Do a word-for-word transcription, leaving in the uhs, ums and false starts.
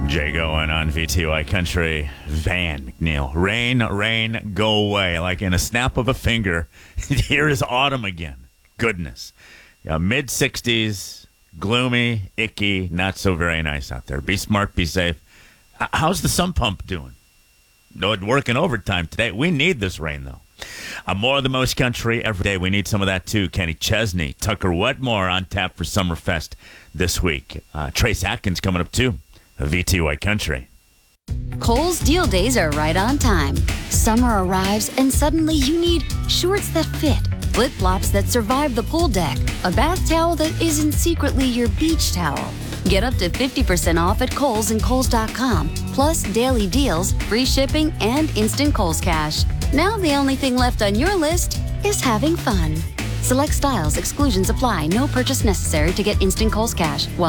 Jay going on V T Y Country. Van McNeil. Rain, rain, go away. Like in a snap of a finger, here is autumn again. Goodness. Yeah, mid sixties, gloomy, icky, not so very nice out there. Be smart, be safe. H- How's the sump pump doing? No, it's working overtime today. We need this rain, though. Uh, more of the most country every day. We need some of that, too. Kenny Chesney, Tucker Wetmore on tap for Summerfest this week. Uh, Trace Atkins coming up, too. V T Y Country. Kohl's deal days are right on time. Summer arrives and suddenly you need shorts that fit, flip-flops that survive the pool deck, a bath towel that isn't secretly your beach towel. Get up to fifty percent off at Kohl's and Kohl's dot com, plus daily deals, free shipping, and instant Kohl's Cash. Now the only thing left on your list is having fun. Select styles, exclusions apply, no purchase necessary to get instant Kohl's Cash. While